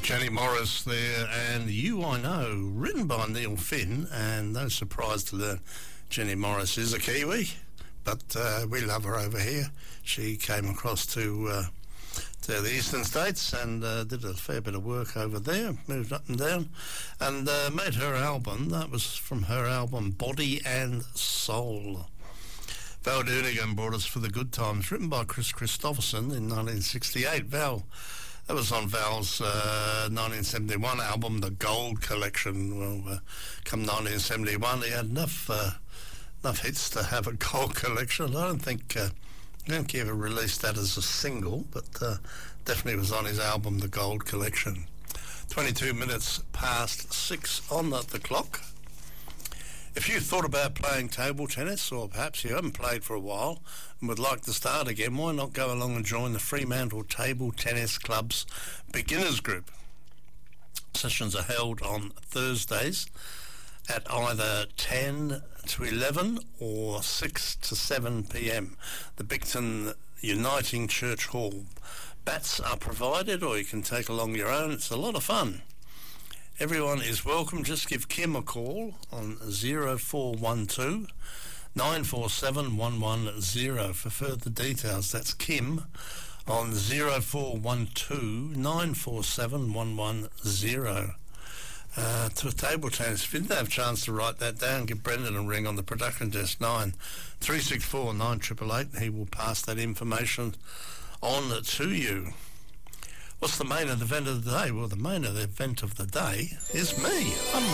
Jenny Morris there, and You I Know, written by Neil Finn, and no surprise to learn Jenny Morris is a Kiwi, but we love her over here. She came across to the eastern states and did a fair bit of work over there, moved up and down, and made her album. That was from her album Body and Soul. Val Doonigan brought us For the Good Times, written by Chris Christopherson in 1968. Val, that was on Val's 1971 album, The Gold Collection. Well, come 1971, he had enough hits to have a gold collection. I don't think he ever released that as a single, but definitely was on his album, The Gold Collection. 22 minutes past 6 on the clock. If you thought about playing table tennis, or perhaps you haven't played for a while and would like to start again, why not go along and join the Fremantle Table Tennis Club's beginners group? Sessions are held on Thursdays at either 10 to 11 or 6 to 7 p.m. The Bicton Uniting Church Hall. Bats are provided, or you can take along your own. It's a lot of fun. Everyone is welcome. Just give Kim a call on 0412 947 110 for further details. That's Kim on 0412 947 110. To a table tennis. If you didn't have a chance to write that down, give Brendan a ring on the production desk, 9364 9888. He will pass that information on to you. What's the main event of the day? Well, the main event of the day is me. I'm